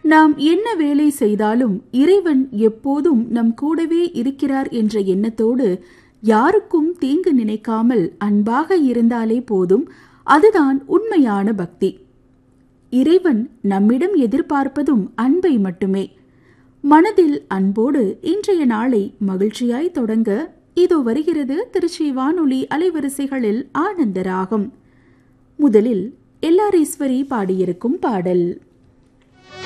நாம் என்ன வேலை செய்தாலும் இறைவன் எப்போதும் நம் கூடவே இருக்கிறார் என்ற எண்ணத்தோடு யாருக்கும் தீங்கு நினைக்காமல் அன்பாக இருந்தாலே போதும். அதுதான் உண்மையான பக்தி. இறைவன் நம்மிடம் எதிர்பார்ப்பதும் அன்பை மட்டுமே. மனதில் அன்போடு இன்றைய நாளை மகிழ்ச்சியாய் தொடங்க இதோ வருகிறது திருச்சி வானொலி அலைவரிசைகளில் ஆனந்த ராகம். முதலில் எல்லாரீஸ்வரி பாடியிருக்கும் பாடல்.